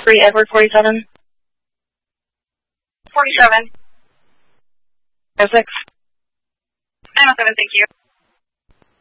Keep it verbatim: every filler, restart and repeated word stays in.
three Edward forty-seven. forty-seven. oh six. nine oh seven, thank you.